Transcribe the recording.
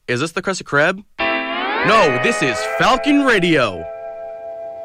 Is this the Krusty Krab? No, this is Falcon Radio.